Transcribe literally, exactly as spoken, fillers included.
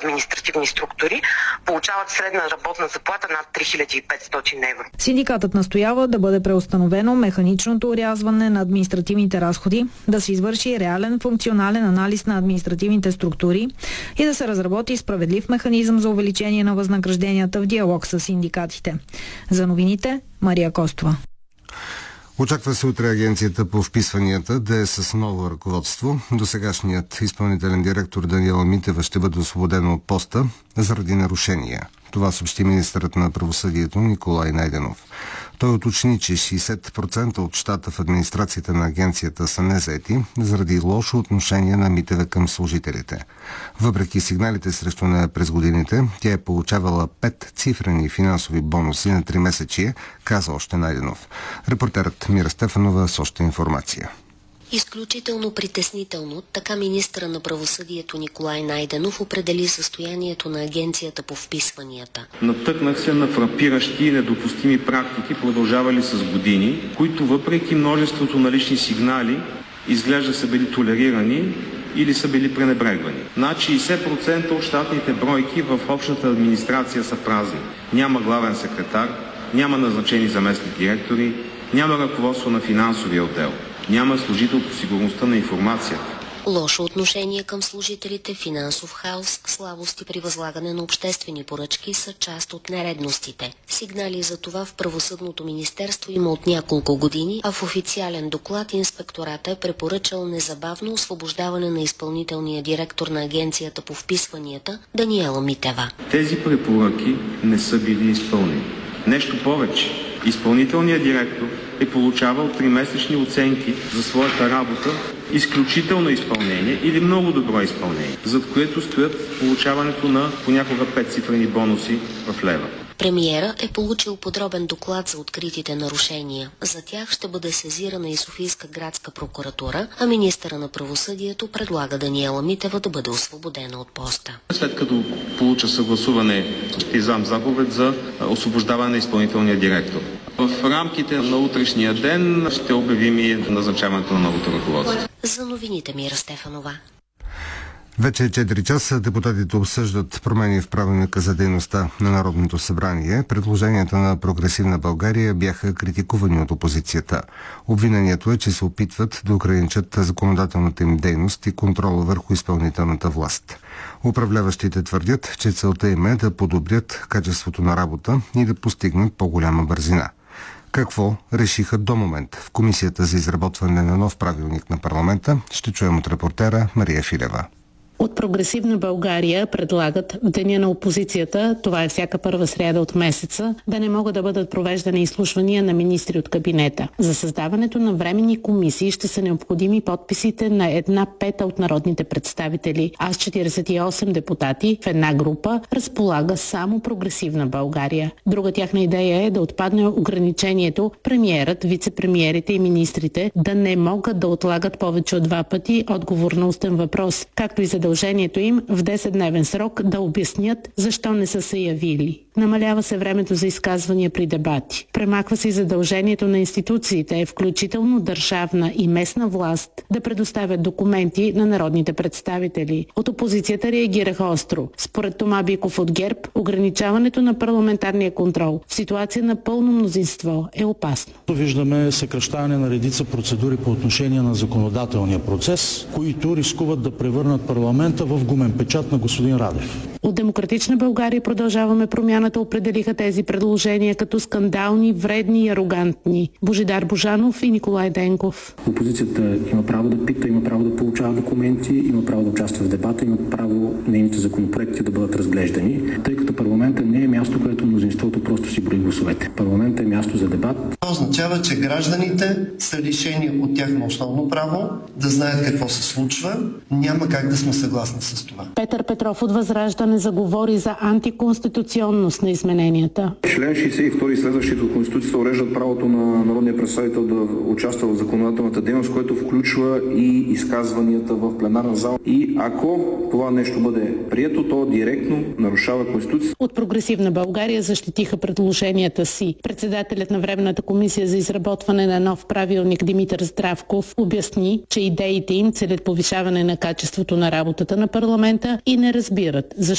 административни структури получават средна работна заплата над три хиляди и петстотин евро. Синдикатът настоява да бъде преустановено механичното орязване на административните разходи, да се извърши реален функционален анализ на административните структури и да се разработи справедлив механизъм за увеличение на възнагражденията в диалог с синдикатите. За новините, Мария Костова. Очаква се утре агенцията по вписванията да е с ново ръководство. Досегашният изпълнителен директор Даниела Митева ще бъде освободена от поста заради нарушения. Това съобщи министърът на правосъдието Николай Найденов. Той уточни, че шейсет процента от щата в администрацията на агенцията са незаети заради лошо отношение на Митева към служителите. Въпреки сигналите срещу нея през годините, тя е получавала пет цифрени финансови бонуси на три месечие, каза още Найденов. Репортерът Мира Стефанова с още информация. Изключително притеснително, така министъра на правосъдието Николай Найденов определи състоянието на агенцията по вписванията. Натъкнах се на фрапиращи и недопустими практики, продължавали с години, които въпреки множеството налични сигнали, изглежда са били толерирани или са били пренебрегвани. Над шейсет процента от щатните бройки в общата администрация са празни. Няма главен секретар, няма назначени заместник директори, няма ръководство на финансовия отдел. Няма служител по сигурността на информацията. Лошо отношение към служителите, финансов хаос, слабости при възлагане на обществени поръчки са част от нередностите. Сигнали за това в Правосъдното министерство има от няколко години, а в официален доклад инспектората е препоръчал незабавно освобождаване на изпълнителния директор на агенцията по вписванията Даниела Митева. Тези препоръки не са били изпълнени. Нещо повече, изпълнителният директор е получавал тримесечни оценки за своята работа, изключително изпълнение или много добро изпълнение, зад което стоят получаването на понякога пет цифрени бонуси в лева. Премиера е получил подробен доклад за откритите нарушения. За тях ще бъде сезирана и Софийска градска прокуратура, а министъра на правосъдието предлага Даниела Митева да бъде освободена от поста. След като получа съгласуване, ще издам заповед за освобождаване на изпълнителния директор. В рамките на утрешния ден ще обявим и назначаването на новото ръководство. За новините Мира Стефанова. Вече четири часа депутатите обсъждат промени в правилника за дейността на Народното събрание. Предложенията на Прогресивна България бяха критикувани от опозицията. Обвинението е, че се опитват да ограничат законодателната им дейност и контрола върху изпълнителната власт. Управляващите твърдят, че целта им е да подобрят качеството на работа и да постигнат по-голяма бързина. Какво решиха до момент в Комисията за изработване на нов правилник на парламента, ще чуем от репортера Мария Филева. От Прогресивна България предлагат в деня на опозицията, това е всяка първа сряда от месеца, да не могат да бъдат провеждани изслушвания на министри от кабинета. За създаването на временни комисии ще са необходими подписите на една пета от народните представители, а с четиридесет и осем депутати в една група разполага само Прогресивна България. Друга тяхна идея е да отпадне ограничението премиерът, вице-премиерите и министрите да не могат да отлагат повече от два пъти отговор на устен въпрос, както и задължението им в десетдневен срок да обяснят защо не са се явили. Намалява се времето за изказвания при дебати. Премахва се задължението на институциите, включително държавна и местна власт, да предоставят документи на народните представители. От опозицията реагираха остро. Според Тома Биков от ГЕРБ, ограничаването на парламентарния контрол в ситуация на пълно мнозинство е опасно. Виждаме съкращаване на редица процедури по отношение на законодателния процес, които рискуват да превърнат парламента в гумен печат на господин Радев. От Демократична България продължаваме промяната определиха тези предложения като скандални, вредни и арогантни. Божидар Божанов и Николай Денков. Опозицията има право да пита, има право да получава документи, има право да участва в дебата, има право нейните законопроекти да бъдат разглеждани, тъй като парламентът не е място, където мнозинството просто си брои гласовете. Парламентът е място за дебат. Това означава, че гражданите са лишени от тяхно основно право да знаят какво се случва. Няма как да сме съгласни с това. Петър Петров от Възраждане заговори за антиконституционност на измененията. Член шейсет и втори и следващите от Конституцията уреждат правото на народния представител да участва в законодателната дейност, което включва и изказванията в пленарна зала. И ако това нещо бъде прието, то директно нарушава Конституцията. От Прогресивна България защитиха предложенията си. Председателят на Временната комисия за изработване на нов правилник Димитър Здравков обясни, че идеите им целят повишаване на качеството на работата на парламента и не разбират защо